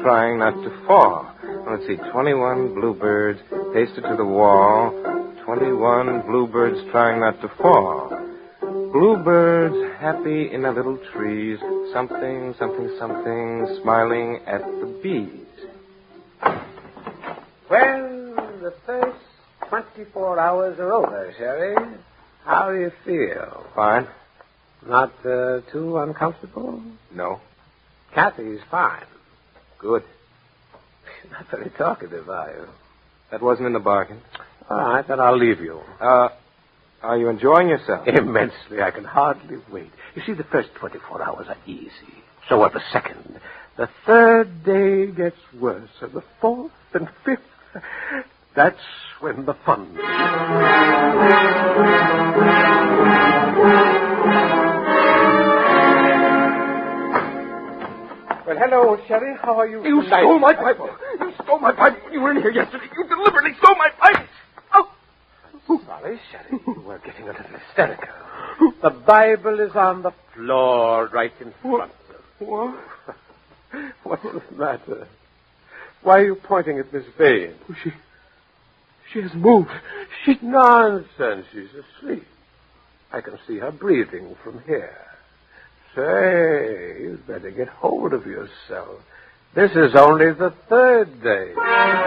trying not to fall. Let's see, 21 bluebirds pasted to the wall. 21 bluebirds trying not to fall. Bluebirds happy in their little trees. Something, something, something, smiling at the bees. Well, the first 24 hours are over, Sherry. How do you feel? Fine. Not too uncomfortable? No. Kathy's fine. Good. You're not very talkative, are you? That wasn't in the bargain. All right, then I'll leave you. Are you enjoying yourself? Immensely. I can hardly wait. You see, the first 24 hours are easy. So are the second. The third day gets worse, and the fourth and fifth. That's when the fun Well, hello, Sherry. How are you? You stole my pipe. You stole my pipe. You were in here yesterday. You deliberately stole my pipe. Oh. Sorry, Sherry. You were getting a little hysterical. The Bible is on the floor right in front of you. What? What's the matter? Why are you pointing at Miss Vane? She has moved. Nonsense. She's asleep. I can see her breathing from here. Say, you'd better get hold of yourself. This is only the third day.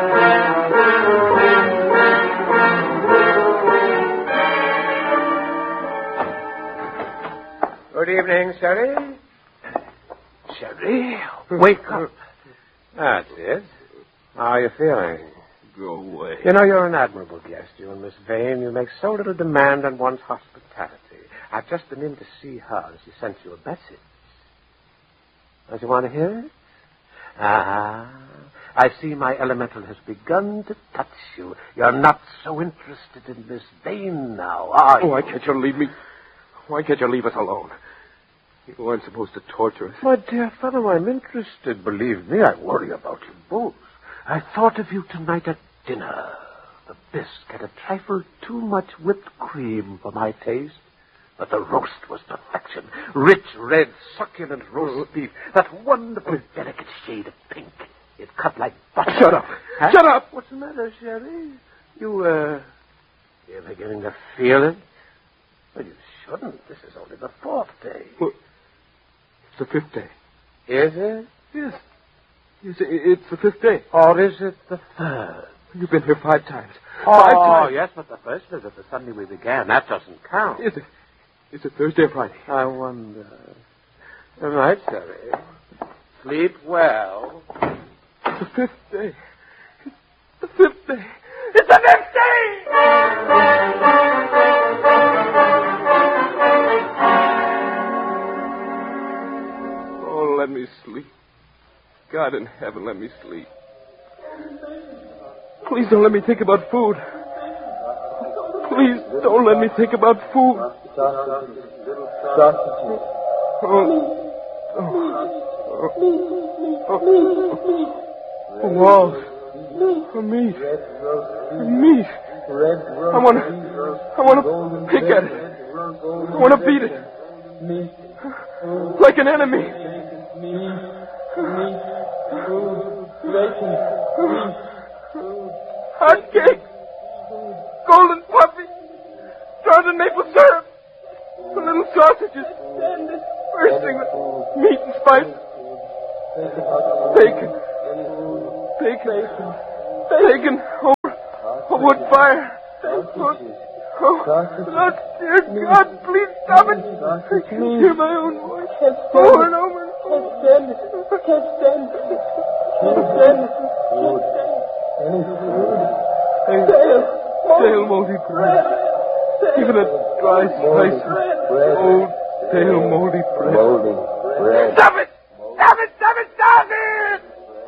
Good evening, Sherry. Sherry, wake up. That's it. How are you feeling? Go away. You know, you're an admirable guest, you and Miss Vane. You make so little demand on one's hospitality. I've just been in to see her, and she sent you a message. Don't you want to hear it? I see my elemental has begun to touch you. You're not so interested in Miss Vane now, are you? Why can't you leave me? Why can't you leave us alone? You weren't supposed to torture us. My dear fellow, I'm interested. Believe me, I worry about you both. I thought of you tonight at dinner. The bisque had a trifle too much whipped cream for my taste. But the roast was perfection. Rich, red, succulent roast beef. That wonderful, delicate shade of pink. It cut like butter. Shut up. Huh? Shut up. What's the matter, Sherry? You're beginning to feel it? Well, you shouldn't. This is only the fourth day. Well, it's the fifth day. Is it? Yes. It's the fifth day. Or is it the third? You've been here 5 times. Oh, 5 times. yes, but the first visit, the Sunday we began, that doesn't count. Is it Thursday or Friday? I wonder. All right, Sherry. Sleep well. It's the fifth day. It's the fifth day. It's the fifth day! Oh, let me sleep. God in heaven, let me sleep. Please don't let me think about food. Please don't let me think about food. Walls. Meat. Meat. I want to pick at it. I want to beat it. Like an enemy. Hot cake. Golden puffy. Started maple syrup. The little sausages. Bursting with meat and spice. Bacon. Over a wood fire. Look, dear God, please stop it. I can't hear my own voice. Over and over. Can't stand it. Stale moldy bread. Even a dry slice of old, stale moldy bread. Stop it! Stop it! Stop it! Stop it!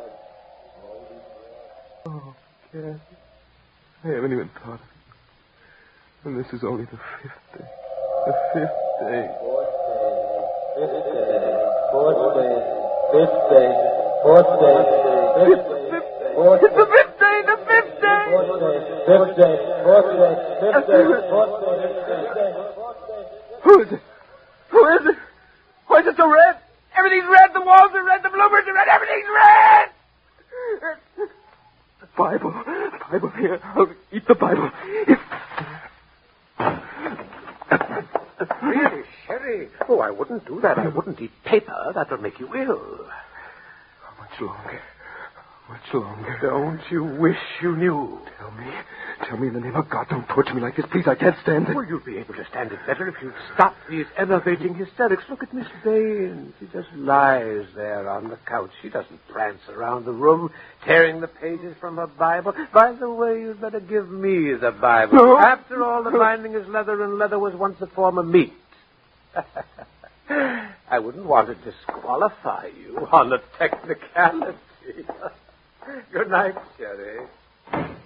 Oh, Kathy. I haven't even thought of it. And this is only the fifth day. The fifth day. Fourth day. Fifth day. Fourth day. Fifth day. It's the fifth day! The fifth day! Fifth day. Fourth day. Fifth day. Fourth day. Fifth day. Who is it? Who is it? Why is it so red? Everything's red. The walls are red. The bluebirds are red. Everything's red! Bible here. I'll eat the Bible. Really, Sherry? Oh, I wouldn't do that. I wouldn't eat paper. That would make you ill. How much longer? Much longer. Don't you wish you knew? Tell me in the name of God, don't torture me like this. Please, I can't stand it. Well, you'd be able to stand it better if you'd stop these enervating hysterics. Look at Miss Bain. She just lies there on the couch. She doesn't prance around the room, tearing the pages from her Bible. By the way, you'd better give me the Bible. No. After all, the binding is leather, and leather was once a form of meat. I wouldn't want to disqualify you on a technicality. Good night, Sherry.